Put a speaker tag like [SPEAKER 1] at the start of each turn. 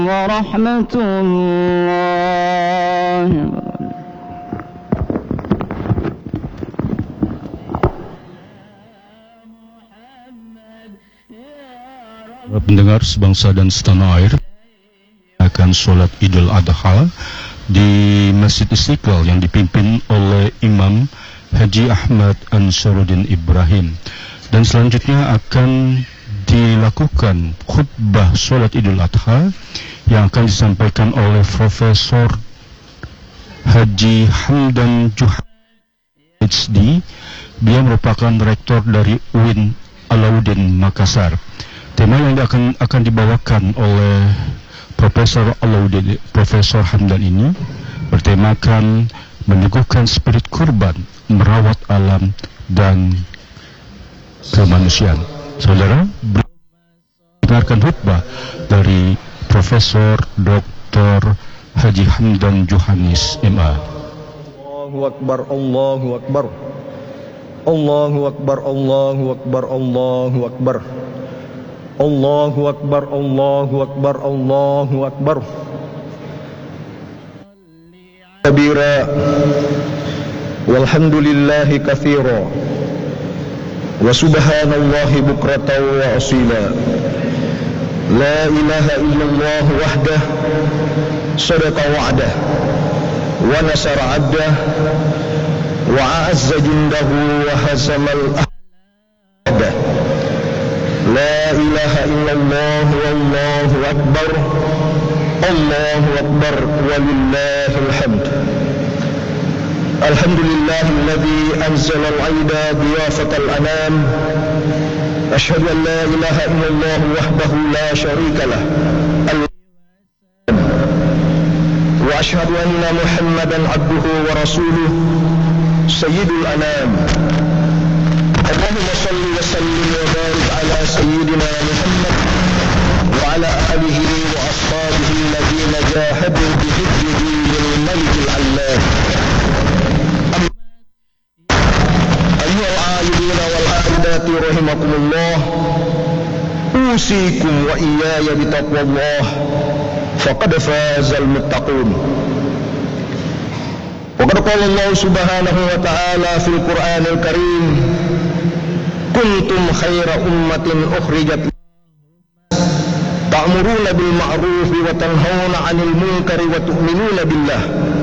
[SPEAKER 1] ورحمة الله.
[SPEAKER 2] Pendengar sebangsa dan setanah air, akan sholat Idul Adha di Masjid Istiqlal yang dipimpin oleh Imam Haji Ahmad Ansharuddin Ibrahim, dan selanjutnya akan dilakukan khutbah sholat Idul Adha yang akan disampaikan oleh Profesor Haji Hamdan Juhani HD. Dia merupakan rektor dari UIN Alauddin Makassar. Tema yang akan dibawakan oleh Profesor Hamdan ini bertemakan meneguhkan spirit kurban, merawat alam dan kemanusiaan. Saudara, dengarkan khutbah dari Profesor Dr. Haji Hamdan Juhanis MA.
[SPEAKER 3] Allahu Akbar, Allahu Akbar, Allahu Akbar, Allahu Akbar, Allahu Akbar, Allahu Akbar, Allahu Akbar, Allahu Akbar. Kabira, walhamdulillahi katsira, wa subhanallahi bukratan wa asila. La ilaha illallah wahdah, sadaqa wa'dah, wa nasara 'abdah, wa a'azza jundahu wa hazamal ahdah. La ilaha illallah wallahu akbar, Allahu akbar walillahil hamd. Alhamdulillahilladzi anzala al-'aida diyafatal anam. Asyhadu an la ilaha illallah wahdahu la syarika lah. Wa asyhadu anna Muhammadan 'abduhu wa rasuluh sayyidul anam. Allahumma shalli wa sallim wa barik ala sayyidina Muhammad wa ala alihi wa ashabihi alladhina jahadu bi hifdhihi lil malikil 'allah. Ayyuhal 'abidina wal 'abidati rahimakumullah, usikum wa iyaya bi taqwallah, faqad fazal muttaqun. Wa qad qala Allah subhanahu wa ta'ala fil Qur'anil Karim, kuntum khaira ummatin ukhrijat ta'muruna bil ma'ruf wa tanhauna 'anil munkari wa tu'minuna billah